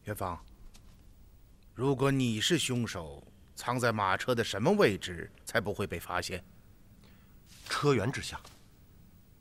元芳，如果你是凶手，藏在马车的什么位置才不会被发现？ 车辕之下。